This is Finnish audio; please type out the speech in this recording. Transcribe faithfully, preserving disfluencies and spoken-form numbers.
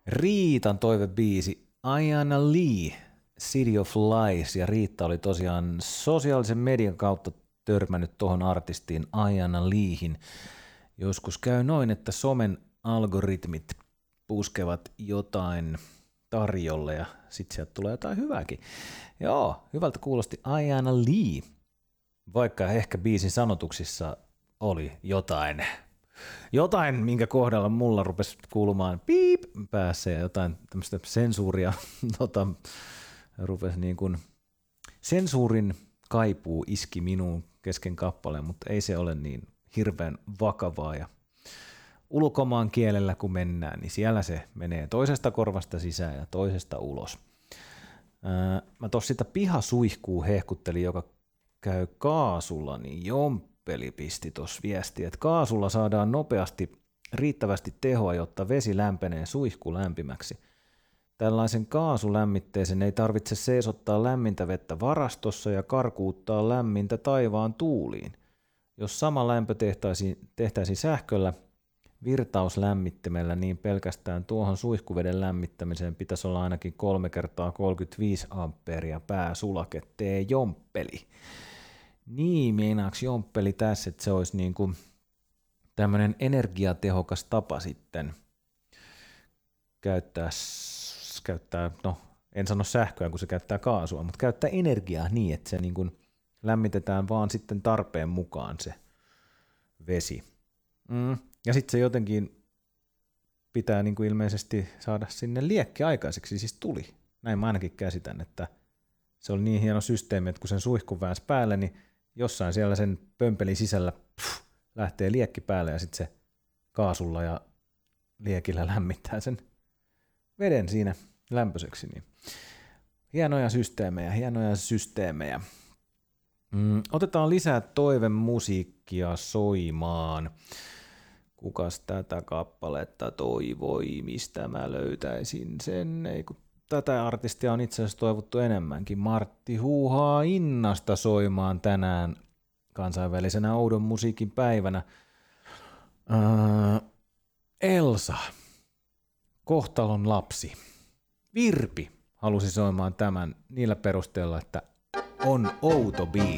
Riitan toivebiisi Ayanna Lee, City of Lies, ja Riitta oli tosiaan sosiaalisen median kautta törmännyt tuohon artistiin Ayanna Leehin. Joskus käy noin, että somen algoritmit puskevat jotain tarjolle ja sit sieltä tulee jotain hyvääkin. Joo, hyvältä kuulosti Ayanna Lee, vaikka ehkä biisin sanotuksissa oli jotain, jotain minkä kohdalla mulla rupesi kuulumaan piip päässä ja jotain tämmöistä sensuuria, tota, rupesi niin kuin, sensuurin kaipuu iski minuun kesken kappaleen, mutta ei se ole niin hirveän vakavaa ja ulkomaan kielellä kun mennään, niin siellä se menee toisesta korvasta sisään ja toisesta ulos. Ää, mä tuossa sitä pihasuihkuu hehkuttelin, joka käy kaasulla, niin Jomppeli pisti tuossa viestiä, että kaasulla saadaan nopeasti riittävästi tehoa, jotta vesi lämpenee suihku lämpimäksi. Tällaisen kaasulämmitteisen ei tarvitse seisottaa lämmintä vettä varastossa ja karkuuttaa lämmintä taivaan tuuliin. Jos sama lämpö tehtäisiin, tehtäisiin sähköllä virtauslämmittimellä, niin pelkästään tuohon suihkuveden lämmittämiseen pitäisi olla ainakin kolme kertaa kolmekymmentäviisi ampeeria pääsulake. Tee Jomppeli. Niin, meinaaks Jomppeli tässä, että se olisi niin kuin tämmöinen energiatehokas tapa sitten käyttää, käyttää, no en sano sähköä, kun se käyttää kaasua, mutta käyttää energiaa niin, että se niin kuin lämmitetään vaan sitten tarpeen mukaan se vesi. Mm. Ja sitten se jotenkin pitää niin kuin ilmeisesti saada sinne liekki aikaiseksi, siis tuli. Näin mä ainakin käsitän, että se oli niin hieno systeemi, että kun sen suihkun väänsi päälle, niin jossain siellä sen pömpelin sisällä pff, lähtee liekki päälle ja sitten se kaasulla ja liekillä lämmittää sen veden siinä lämpöiseksi. Niin hienoja systeemejä, hienoja systeemejä. Mm, otetaan lisää toivemusiikkia soimaan. Kukas tätä kappaletta toivoi, mistä mä löytäisin sen? Ei, kun tätä artistia on itse asiassa toivottu enemmänkin. Martti huuhaa Innasta soimaan tänään kansainvälisenä oudon musiikin päivänä. Ää, Elsa, Kohtalon lapsi. Virpi halusi soimaan tämän niillä perusteella, että on outo biisi.